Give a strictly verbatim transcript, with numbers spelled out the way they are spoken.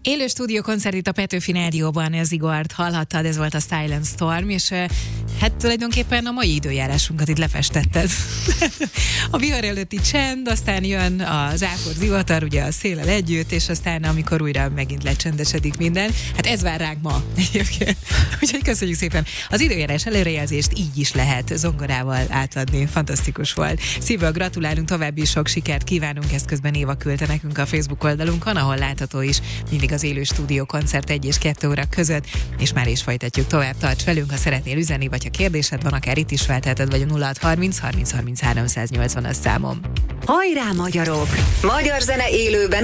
Élő stúdiókoncert itt a Petőfi Rádióban, az Igort hallhattad, ez volt a Silent Storm, és hát tulajdonképpen a mai időjárásunkat itt lefestetted. A vihar előtti csend, aztán jön az ápor zivatar, ugye a széllel együtt, és aztán amikor újra megint lecsendesedik minden, hát ez vár ránk ma egyébként. Úgyhogy köszönjük szépen. Az időjárás előrejelzést így is lehet zongorával átadni, fantasztikus volt. Szívből gratulálunk, további sok sikert kívánunk, ezt közben Éva küldte nekünk a Facebook oldalunkon, ahol látható is mindig az élő stúdiókoncert egy és kettő óra között, és már is folytatjuk tovább. Tarts velünk, ha szeretnél üzenni, vagy ha kérdésed van, akár itt is felteheted, vagy a nulla hat harminc harminc harminc háromszáznyolcvan számom. Hajrá, magyarok! Magyar zene élőben